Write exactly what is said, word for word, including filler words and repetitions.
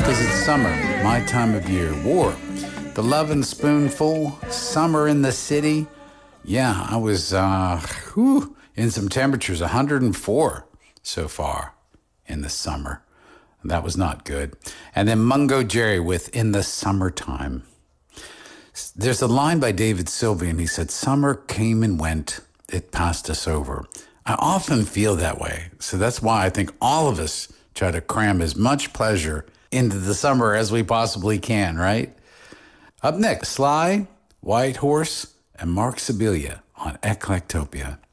because it's summer, my time of year. War, The Lovin' Spoonful, Summer in the City. Yeah, I was uh, whew, in some temperatures, one hundred four so far in the summer. That was not good. And then Mungo Jerry with In the Summertime. There's a line by David Sylvian. He said, summer came and went. It passed us over. I often feel that way. So that's why I think all of us try to cram as much pleasure into the summer as we possibly can, right? Up next, Sly, White Horse, and Mark Sibilia on Eclectopia.